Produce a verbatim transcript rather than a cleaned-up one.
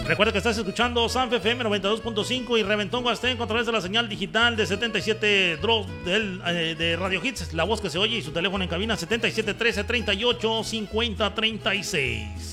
Recuerda que estás escuchando Sanfe F M noventa y dos punto cinco y Reventón Huasteco a través de la señal digital de setenta y siete Drop del, eh, de Radio Hits, la voz que se oye, y su teléfono en cabina setenta y siete trece treinta y ocho cincuenta treinta y seis.